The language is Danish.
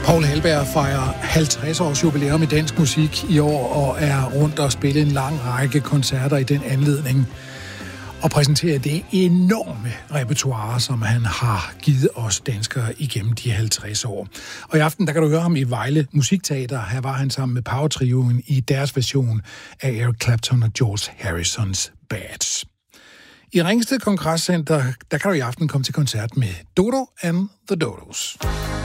Paul Halberg fejrer 50 års jubilæum i dansk musik i år og er rundt og spille en lang række koncerter i den anledning og præsenterer det enorme repertoire, som han har givet os danskere igennem de 50 år. Og i aften, der kan du høre ham i Vejle Musikteater. Her var han sammen med Power Trioen i deres version af Eric Clapton og George Harrisons Bad. I Ringsted Kongresscenter, der kan du i aften komme til koncert med Dodo and the Dodos.